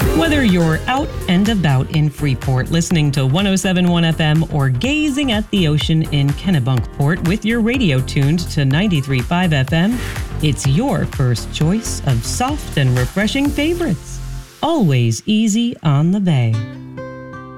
Whether you're out and about in Freeport listening to 107.1 FM or gazing at the ocean in Kennebunkport with your radio tuned to 93.5 FM, it's your first choice of soft and refreshing favorites. Always easy on the bay.